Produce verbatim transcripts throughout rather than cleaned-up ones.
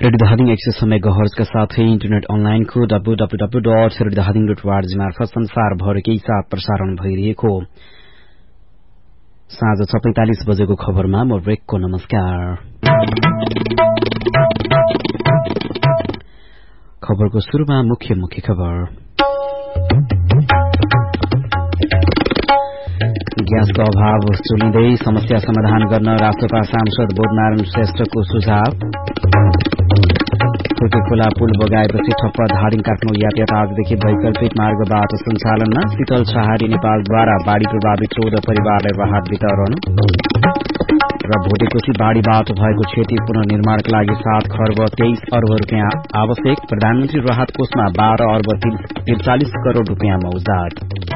Radio Dhading एक सय समय गहर्जका साथै इन्टरनेट अनलाइनको W W W dot radio Dhading dot ORG मार्फत संसारभरकै साथ प्रसारण भइरहेको साँझ छ पैंतालिस बजेको खबरमा म ब्रेकको नमस्कार। खबरको शुरूमा मुख्य मुख्य खबर। ग्यासको अभाव चुलिँदै समस्या समाधान गर्न राष्ट्रपा सांसद बोधनारायण श्रेष्ठको सुझाव। फुर्के खोला पुल बगाएपछि ठप्प धादिङ काठमाडौँ यातायात आजदेखि वैकल्पिक मार्गबाट सञ्चालनमा। शीतल छहारी नेपालद्वारा बाढ़ी प्रभावित चौध परिवारलाई राहत वितरण। र भोटेकोशी बाढ़ीबाट भएको क्षति पुनर्निर्माणका लागि सात खर्ब तेइस अर्ब रूपियाँ आवश्यक। प्रधानमन्त्री राहत कोषमा बाह्र अर्ब त्रिचालिस करोड़ रूपियाँ मौजाद।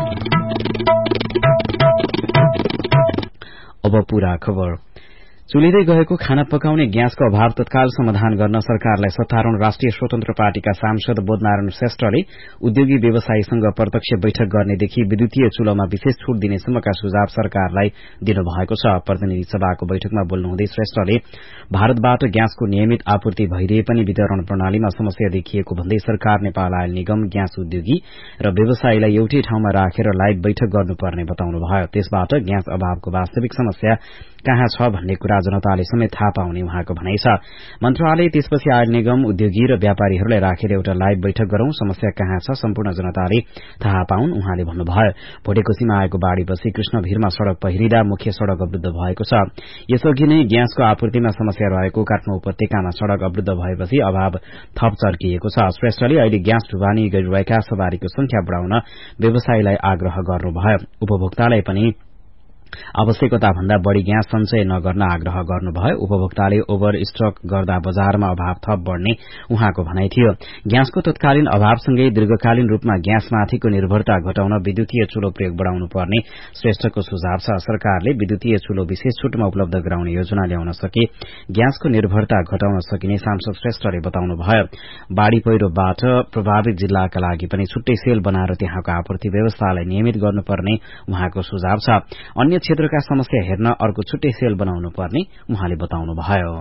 अब पूरा खबर। चुलिँदै गएको खाना पकाउने ग्यासको अभाव तत्काल समाधान गर्न सरकारलाई सत्तारूढ़ राष्ट्रिय स्वतन्त्र पार्टीका सांसद बोधनारायण श्रेष्ठले उद्योगी व्यवसायीसँग प्रत्यक्ष बैठक गर्नेदेखि विद्युतीय चूल्हामा विशेष छूट दिनेसम्मका सुझाव सरकारलाई दिनुभएको छ। प्रतिनिधि सभाको बैठकमा बोल्नुहुँदै श्रेष्ठले भारतबाट ग्यासको नियमित आपूर्ति भइरहे पनि वितरण प्रणालीमा समस्या देखिएको भन्दै सरकार नेपाल आयल निगम ग्यास उद्योगी र व्यवसायीलाई एउटै ठाउँमा राखेर लाइभ बैठक गर्नुपर्ने बताउनुभयो। त्यसबाट ग्यास अभावको वास्तविक समस्या कहाँ छ भन्ने कुरा जनताले समेत थाहा पाउने उहाँको भनाइ छ। मन्त्रालय त्यसपछि आयल निगम उद्योगी र व्यापारीहरूलाई राखेर एउटा लाइभ बैठक गरौं, समस्या कहाँ छ सम्पूर्ण जनताले थाहा पाउन् उहाँले भन्नुभयो। भोटेकोशीमा आएको बाढ़ीपछि कृष्णभिरमा सड़क पहिरिँदा मुख्य सड़क अवरूद्ध भएको छ। यसअघि नै ग्यासको आपूर्तिमा समस्या रहेको काठमाडौँ उपत्यकामा सड़क अवरूद्ध भएपछि अभाव थप चर्किएको छ। श्रेष्ठले अहिले ग्यास ढुवानी गरिरहेका सवारीको संख्या बढ़ाउन व्यवसायीलाई आग्रह गर्नुभयो। उपभोक्तालाई पनि आवश्यकता भन्दा बढ़ी ग्यास संचय नगर्न आग्रह गर्नुभयो। उपभोक्ताले ओभर स्टक गर्दा बजारमा अभाव थप बढ़ने उहाँको भनाइ थियो। ग्यासको तत्कालीन अभावसँगै दीर्घकालीन रूपमा ग्यासमाथिको निर्भरता घटाउन विद्युतीय चूल्हो प्रयोग बढ़ाउनु पर्ने श्रेष्ठको सुझाव छ। सरकारले विद्युतीय चूल्हो विशेष छूटमा उपलब्ध गराउने योजना ल्याउन सके ग्यासको निर्भरता घटाउन सकिने सांसद श्रेष्ठले बताउनुभयो। बाढ़ी पहिरोबाट प्रभावित जिल्लाका लागि पनि छुट्टै सेल बनाएर त्यहाँको आपूर्ति व्यवस्थालाई नियमित गर्नुपर्ने उहाँको सुझाव छ। अन्य क्षेत्रका समस्या हेर्न अर्को छुट्टै सेल बनाउनु पर्ने उहाँले बताउनुभयो।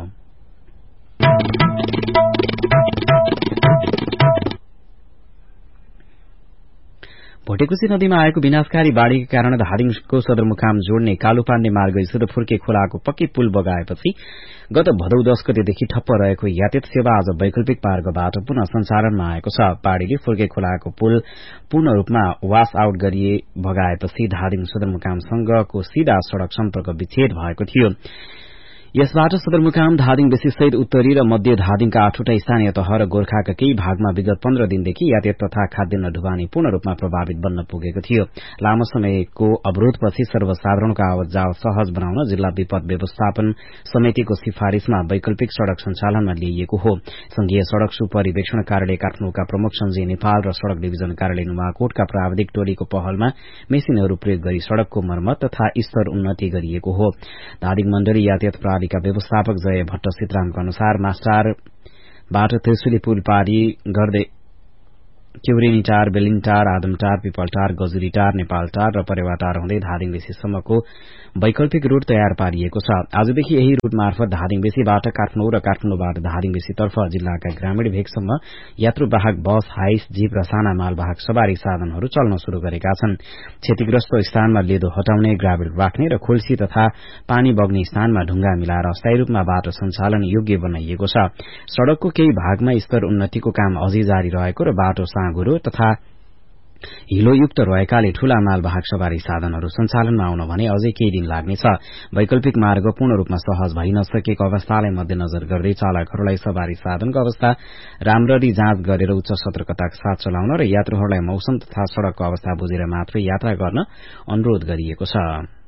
भोटेकोशी नदीमा आएको विनाशकारी बाढ़ीका कारण धादिङको सदरमुकाम जोड्ने कालुपाण्डे मार्ग स्थित फुर्के खोलाको पक्कै पुल बगाएपछि गत भदौ दश गतेदेखि ठप्प रहेको यातायात सेवा आज वैकल्पिक मार्गबाट पुनः सञ्चालनमा आएको छ। बाढ़ीले फुर्के खोलाको पुल पूर्ण रूपमा वाश आउट गरिए बगाएपछि धादिङ सदरमुकामसँगको सीधा सड़क सम्पर्क विच्छेद भएको थियो। यसबाट सदरमुकाम धादिङ बेसीसहित उत्तरी र मध्य धादिङका आठवटा स्थानीय तह र गोर्खाका केही भागमा विगत पन्ध्र दिनदेखि यातायात तथा खाद्यान्न ढुवानी पूर्ण रूपमा प्रभावित बन्न पुगेको थियो। लामो समयको अवरोधपछि सर्वसाधारणको आवत जावत सहज बनाउन जिल्ला विपद व्यवस्थापन समितिको सिफारिशमा वैकल्पिक सड़क सञ्चालनमा लिइएको हो। संघीय सड़क सुपरिवेक्षण कार्यालय काठमाडौँका प्रमुख सञ्जय नेपाल र सड़क डिभिजन कार्यालय नुवाकोटका प्राविधिक टोलीको पहलमा मेसिनहरू प्रयोग गरी सड़कको मर्मत तथा स्तर उन्नति गरिएको हो। धादिङ मण्डली यातायात का व्यवस्थापक जय भट्ट सितरामका अनुसार मास्टारबाट त्रिशुली पुल पारी गर्दै क्युरेनीटार, बेलिङटार, आदमटार, पिपलटार, गजुरीटार, नेपालटार र परेवाटार हुँदै धादिङ बेसीसम्मको वैकल्पिक रूट तयार पारिएको छ। आजदेखि यही रूट मार्फत धादिङ बेसीबाट काठमाडौँ र काठमाडौँबाट धादिङ बेसीतर्फ जिल्लाका ग्रामीण भेगसम्म यात्रुवाहक बस, हाइस, जीप र साना मालवाहक सवारी साधनहरू चल्न शुरू गरेका छन्। क्षतिग्रस्त स्थानमा लेदो हटाउने, ग्राभेल राख्ने र खोल्सी तथा पानी बग्ने स्थानमा ढुंगा मिलाएर अस्थायी रूपमा बाटो सञ्चालन योग्य बनाइएको छ। सड़कको केही भागमा स्तर उन्नतिको काम अझै जारी रहेको र बाटो साँगुरो तथा हिलोयुक्त रहेकाले ठूला मालवाहक सवारी साधनहरू सञ्चालनमा आउन भने अझै केही दिन लाग्नेछ। वैकल्पिक मार्ग पूर्ण रूपमा सहज भइ नसकेको अवस्थालाई मध्यनजर गर्दै चालकहरूलाई सवारी साधनको अवस्था राम्ररी जाँच गरेर उच्च सतर्कताका साथ चलाउन र यात्रुहरूलाई मौसम तथा सड़कको अवस्था बुझेर मात्रै यात्रा गर्न अनुरोध गरिएको छ।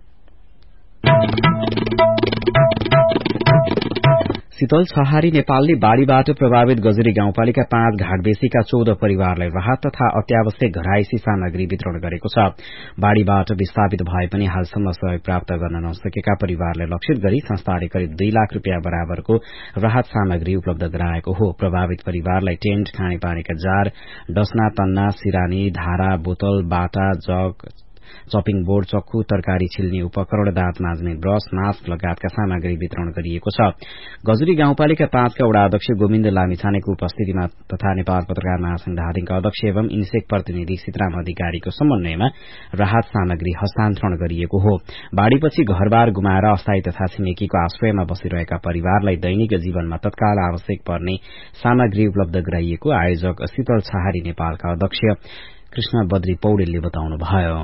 शीतल छहारी नेपालले बाढ़ीबाट प्रभावित गजुरी गाउँपालिका पाँच घाटबेसीका चौध परिवारलाई राहत तथा अत्यावश्यक घराइसी सामग्री वितरण गरेको छ। बाढ़ीबाट विस्थापित भए पनि हालसम्म सहयोग प्राप्त गर्न नसकेका परिवारलाई लक्षित गरी संस्थाले करिब दुई लाख रूपियाँ बराबरको राहत सामग्री उपलब्ध गराएको हो। प्रभावित परिवारलाई टेन्ट, खानेपानीका जार, डसना, तन्ना, सिरानी, धारा, बोतल, बाटा, जग, चपिङ बोर्ड, चक्कु, तरकारी छिल्ने उपकरण, दाँत माज्ने ब्रश, मास्क लगायतका सामग्री वितरण गरिएको छ। गजुरी गाउँपालिका पाँचका वडा अध्यक्ष गोविन्द लामिछानेको उपस्थितिमा तथा नेपाल पत्रकार महासंघ धादिङका अध्यक्ष एवं इन्सेक प्रतिनिधि सीताराम अधिकारीको समन्वयमा राहत सामग्री हस्तान्तरण गरिएको हो। बाढ़ीपछि घरबार गुमाएर अस्थायी तथा छिमेकीको आश्रयमा बसिरहेका परिवारलाई दैनिक जीवनमा तत्काल आवश्यक पर्ने सामग्री उपलब्ध गराइएको आयोजक शीतल छहारी नेपालका अध्यक्ष कृष्ण बद्री पौडेलले बताउनुभयो।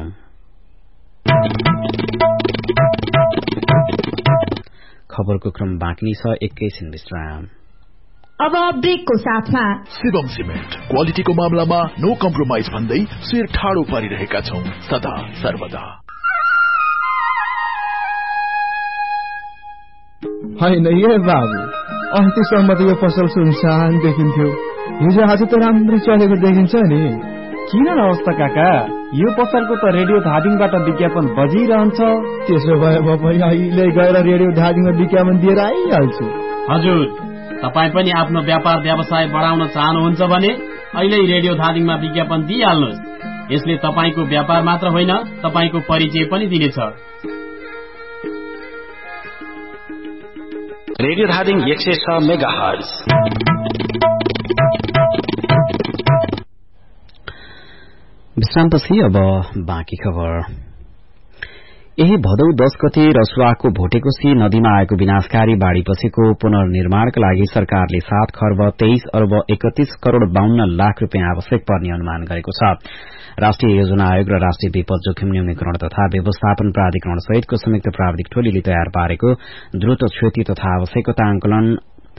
खबरको क्रम बाँकी छ, एकैछिन विश्राम। अब ब्रेकको साथमा शिवम सिमेन्ट क्वालिटीको मामलामा नो कम्प्रोमाइज भन्दै शिर ठाडो पारिरहेका छौं सदा सर्वदा। होइन ए बाबु, अस्तिसम्म त यो पसल सुनसान देखिन्थ्यो, हिजो आज त राम्रै चलेको देखिन्छ नि। किन न अवस्था काका, यो पसलको त रेडियो धादिङबाट विज्ञापन बजिरहन्छ। त्यसो भए म पनि अहिले गएर रेडियो धादिङमा विज्ञापन दिएर आइहाल्छु। हजुर, तपाईँ पनि आफ्नो व्यापार व्यवसाय बढाउन चाहनुहुन्छ भने अहिले रेडियो धादिङमा विज्ञापन दिइहाल्नुहोस्। यसले तपाईँको व्यापार मात्र होइन, तपाईँको परिचय पनि दिनेछ। रेडियो धादिङ एक सय छ मेगा हर्ज। विश्रामपछि अब बाँकी खबर। यही भदौ दश गते रसुवाको भोटेकोशी नदीमा आएको विनाशकारी बाढ़ीपछिको पुनर्निर्माणका लागि सरकारले सात खर्ब तेइस अर्ब एकतीस करोड़ बाहन्न लाख रूपियाँ आवश्यक पर्ने अनुमान गरेको छ। राष्ट्रिय योजना आयोग र राष्ट्रिय विपद जोखिम न्यूनीकरण तथा व्यवस्थापन प्राधिकरण सहितको संयुक्त प्राविधिक टोलीले तयार पारेको द्रुत क्षति तथा आवश्यकता आंकलन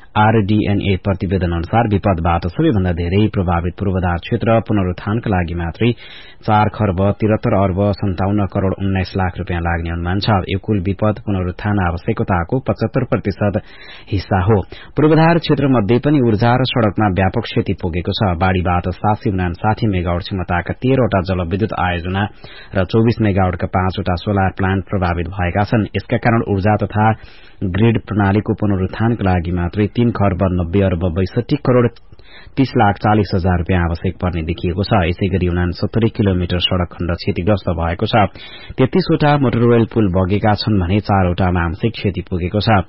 आरडीएनए प्रतिवेदन अनुसार विपदबाट सबैभन्दा धेरै प्रभावित पूर्वाधार क्षेत्र पुनरुत्थानका लागि मात्रै चार खर्ब तिहत्तर अर्ब सन्ताउन्न करोड़ उन्नाइस लाख रूपियाँ लाग्ने अनुमान छ। यो कुल विपद पुनरुत्थान आवश्यकताको पचहत्तर प्रतिशत हिस्सा हो। पूर्वाधार क्षेत्र मध्ये पनि ऊर्जा र सड़कमा व्यापक क्षति पुगेको छ। बाढ़ीबाट सात सय उनासाठी मेगावाट क्षमताका तेह्रवटा जलविद्युत आयोजना र चौबिस मेगावाटका पाँचवटा सोलर प्लान्ट प्रभावित भएका छन्। यसका कारण ऊर्जा तथा ग्रिड प्रणालीको पुनरुत्थानका लागि मात्रै तीन खर्ब नब्बे अर्ब बैसठी करोड़ तीस लाख चालिस हजार रूपियाँ आवश्यक पर्ने देखिएको छ। यसै गरी उनासत्तरी किलोमिटर सड़क खण्ड क्षतिग्रस्त भएको छ। तेत्तीसवटा मोटरवेल पुल बगेका छन् भने चारवटामा आंशिक क्षति पुगेको छ।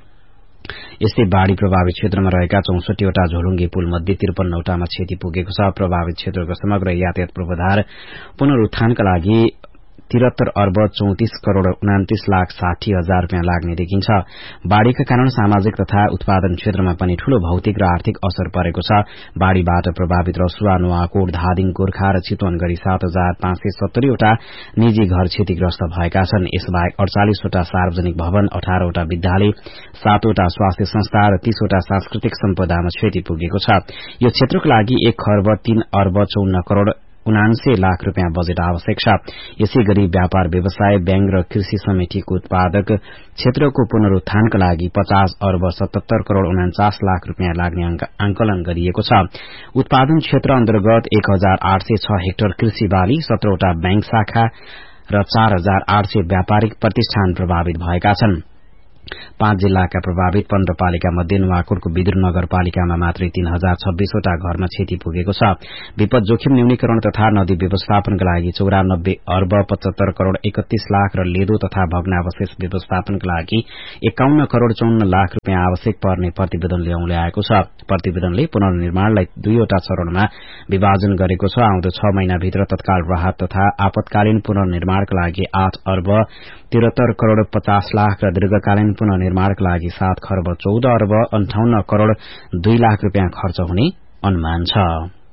यस्तै बाढ़ी प्रभावित क्षेत्रमा रहेका चौसठीवटा झोलुङ्गे पुल मध्ये त्रिपन्नवटामा क्षति पुगेको छ। प्रभावित क्षेत्रको समग्र यातायात पूर्वाधार पुनरुत्थानका लागि तिहत्तर अर्ब चौतिस करोड़ उनातीस लाख साठी हजार रूपियाँ लाग्ने देखिन्छ। बाढ़ीका कारण सामाजिक तथा उत्पादन क्षेत्रमा पनि ठूलो भौतिक र आर्थिक असर परेको छ। बाढ़ीबाट प्रभावित रसुवा, नुवाकोट, धादिङ, गोर्खा र चितवन गरी सात हजार पाँच सय सत्तरीवटा निजी घर क्षतिग्रस्त भएका छन्। यसबाहेक अड़चालिसवटा सार्वजनिक भवन, अठारवटा विद्यालय, सातवटा स्वास्थ्य संस्था र तीसवटा सांस्कृतिक सम्पदामा क्षति पुगेको छ। यो क्षेत्रको लागि एक खर्ब तीन अर्ब चौन्न करोड़ उनान्से लाख रूपियाँ बजेट आवश्यक छ। यसै गरी व्यापार व्यवसाय, बैंक र कृषि समितिको उत्पादक क्षेत्रको पुनरुत्थानका लागि पचास अर्ब सतहत्तर करोड़ उनाचास लाख रूपियाँ लाग्ने आंकलन गरिएको छ। उत्पादन क्षेत्र अन्तर्गत एक हजार आठ सय छ हेक्टर कृषि बाली, सत्रवटा बैंक शाखा र चार हजार आठ सय व्यापारिक प्रतिष्ठान प्रभावित भएका छन्। पाँच जिल्लाका प्रभावित पन्ध्र पालिका मध्ये नुवाकोटको विदुर नगरपालिकामा मात्रै तीन हजार छब्बीसवटा घरमा क्षति पुगेको छ। विपद जोखिम न्यूनीकरण तथा नदी व्यवस्थापनका लागि चौरानब्बे अर्ब पचहत्तर करोड़ एकतीस लाख र लेदो तथा भग्नावशेष व्यवस्थापनका लागि एकाउन्न करोड़ चौन्न लाख रूपियाँ आवश्यक पर्ने प्रतिवेदनले औल्याएको छ। प्रतिवेदनले पुनर्निर्माणलाई दुईवटा चरणमा विभाजन गरेको छ। आउँदो छ महिनाभित्र तत्काल राहत तथा आपतकालीन पुनर्निर्माणका लागि आठ अर्ब तिहत्तर करोड़ पचास लाख र दीर्घकालीन पुनर्निर्माणका लागि सात खर्ब चौध अर्ब अन्ठाउन्न करोड़ दुई लाख रूपियाँ खर्च हुने अनुमान छ।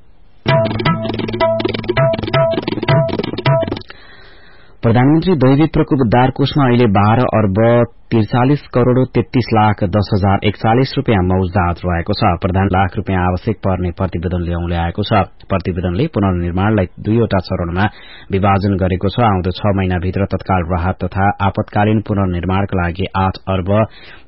प्रधानमन्त्री दैविक प्रकोप उद्धार कोषमा अहिले बाह्र अर्ब त्रिचालिस करोड़ तेत्तीस लाख दस हजार एकचालिस रूपियाँ मौजदात रहेको छ। प्रधान लाख रूपियाँ आवश्यक पर्ने प्रतिवेदनले औल्याएको छ। प्रतिवेदनले पुनर्निर्माणलाई दुईवटा चरणमा विभाजन गरेको छ। आउँदो छ महिनाभित्र तत्काल राहत तथा आपतकालीन पुनर्निर्माणका लागि आठ अर्ब